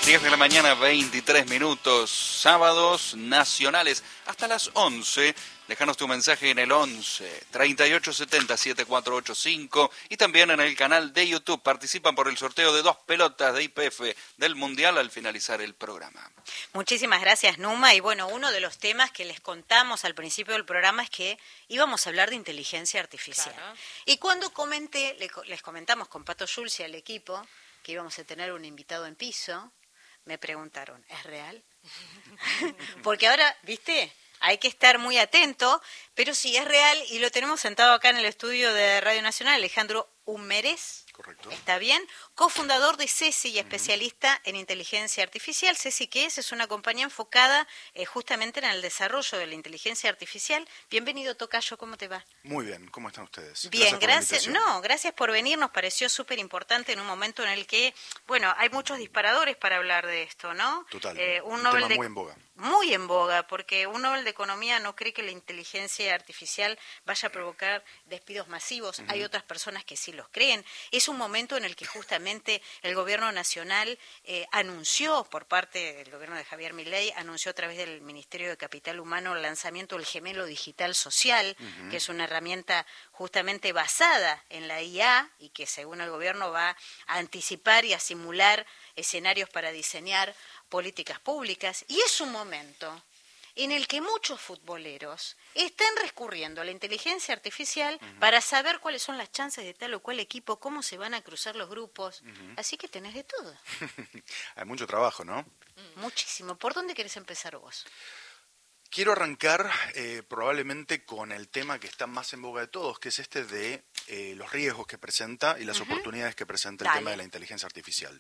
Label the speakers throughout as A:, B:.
A: 10 de la mañana, 23 minutos, sábados nacionales, hasta las 11. Déjanos tu mensaje en el 11 3870 7485 y también en el canal de YouTube. Participan por el sorteo de 2 pelotas de IPF del Mundial al finalizar el programa.
B: Muchísimas gracias, Numa. Y bueno, uno de los temas que les contamos al principio del programa es que íbamos a hablar de inteligencia artificial. Claro. Y cuando les comentamos con Pato Schulz y al equipo que íbamos a tener un invitado en piso, me preguntaron, ¿es real? Porque ahora, ¿viste? Hay que estar muy atento, pero sí, es real y lo tenemos sentado acá en el estudio de Radio Nacional, Alejandro Humérez.
C: Correcto.
B: ¿Está bien? Cofundador de CESI y especialista en inteligencia artificial. CESI, ¿qué es? Es una compañía enfocada justamente en el desarrollo de la inteligencia artificial. Bienvenido, Tocayo, ¿cómo te va?
C: Muy bien, ¿cómo están ustedes?
B: Bien, gracias. Gracias por venir, nos pareció súper importante en un momento en el que, bueno, hay muchos disparadores para hablar de esto, ¿no?
C: Total,
B: un
C: tema muy en boga.
B: Muy en boga, porque un Nobel de Economía no cree que la inteligencia artificial vaya a provocar despidos masivos. Hay otras personas que sí los creen. Es un momento en el que justamente el gobierno nacional anunció, por parte del gobierno de Javier Milei, anunció a través del Ministerio de Capital Humano el lanzamiento del Gemelo Digital Social, que es una herramienta justamente basada en la IA y que según el gobierno va a anticipar y a simular escenarios para diseñar políticas públicas. Y es un momento en el que muchos futboleros están recurriendo a la inteligencia artificial para saber cuáles son las chances de tal o cual equipo, cómo se van a cruzar los grupos. Así que tenés de todo.
C: Hay mucho trabajo, ¿no?
B: Muchísimo. ¿Por dónde querés empezar vos?
C: Quiero arrancar probablemente con el tema que está más en boga de todos, que es este de los riesgos que presenta y las oportunidades que presenta el tema de la inteligencia artificial.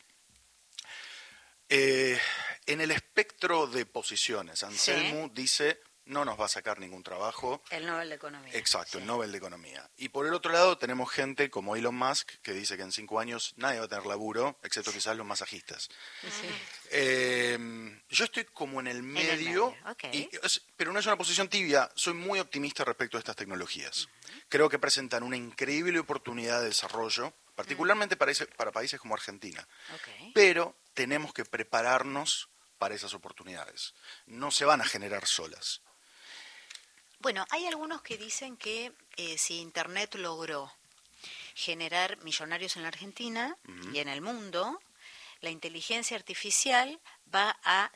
C: En el espectro de posiciones, Anselmo dice, no nos va a sacar ningún trabajo.
B: El Nobel de Economía.
C: Exacto, el Nobel de Economía. Y por el otro lado tenemos gente como Elon Musk, que dice que en 5 años nadie va a tener laburo, excepto quizás los masajistas. Yo estoy como en el medio,
B: okay.
C: Pero no es una posición tibia, soy muy optimista respecto a estas tecnologías. Creo que presentan una increíble oportunidad de desarrollo, particularmente para países como Argentina. Pero tenemos que prepararnos para esas oportunidades. No se van a generar solas.
B: Bueno, hay algunos que dicen que si Internet logró generar millonarios en la Argentina y en el mundo, la inteligencia artificial va a